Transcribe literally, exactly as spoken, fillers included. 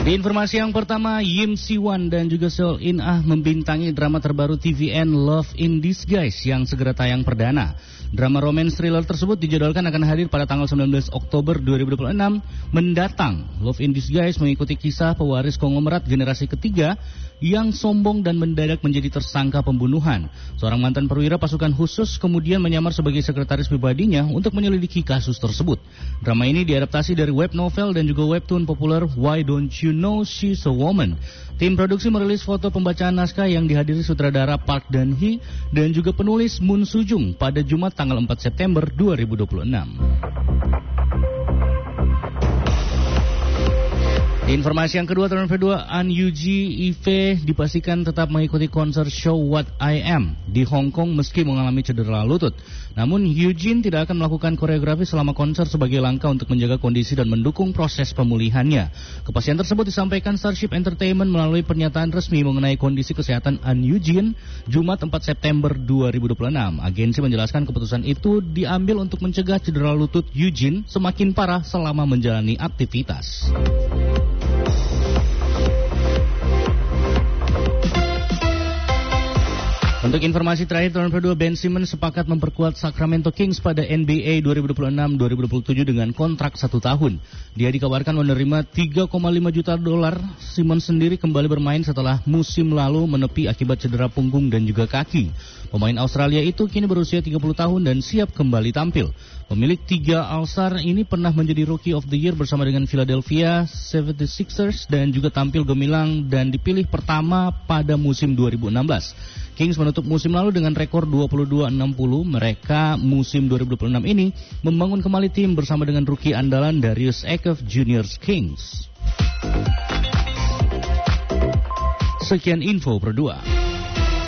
Di informasi yang pertama, Yim Siwan dan juga Seo In Ah membintangi drama terbaru T V N Love in Disguise yang segera tayang perdana. Drama romance thriller tersebut dijadwalkan akan hadir pada tanggal sembilan belas Oktober dua ribu dua puluh enam mendatang. Love in Disguise mengikuti kisah pewaris konglomerat generasi ketiga yang sombong dan mendadak menjadi tersangka pembunuhan. Seorang mantan perwira pasukan khusus kemudian menyamar sebagai sekretaris pribadinya untuk menyelidiki kasus tersebut. Drama ini diadaptasi dari web novel dan juga webtoon populer Why Don't You Know She's a Woman. Tim produksi merilis foto pembacaan naskah yang dihadiri sutradara Park Dan-hee dan juga penulis Moon Soo-jung pada Jumat tanggal empat September dua ribu dua puluh enam. Informasi yang kedua, tahun kedua, An Yoo-ji Ive dipastikan tetap mengikuti konser show What I Am di Hong Kong meski mengalami cedera lutut. Namun Eugene tidak akan melakukan koreografi selama konser sebagai langkah untuk menjaga kondisi dan mendukung proses pemulihannya. Kepastian tersebut disampaikan Starship Entertainment melalui pernyataan resmi mengenai kondisi kesehatan An Eugene Jumat empat September dua ribu dua puluh enam. Agensi menjelaskan keputusan itu diambil untuk mencegah cedera lutut Eugene semakin parah selama menjalani aktivitas. Untuk informasi terakhir, tahun kedua, Ben Simmons sepakat memperkuat Sacramento Kings pada N B A dua ribu dua puluh enam dua ribu dua puluh tujuh dengan kontrak satu tahun. Dia dikabarkan menerima tiga koma lima juta dolar. Simmons sendiri kembali bermain setelah musim lalu menepi akibat cedera punggung dan juga kaki. Pemain Australia itu kini berusia tiga puluh tahun dan siap kembali tampil. Pemilik tiga All-Star ini pernah menjadi Rookie of the Year bersama dengan Philadelphia seventy-sixers dan juga tampil gemilang dan dipilih pertama pada musim dua ribu enam belas. Kings menutup musim lalu dengan rekor dua puluh dua enam puluh. Mereka musim dua ribu dua puluh enam ini membangun kembali tim bersama dengan rookie andalan Darius Ekev Junior Kings. Sekian info berdua.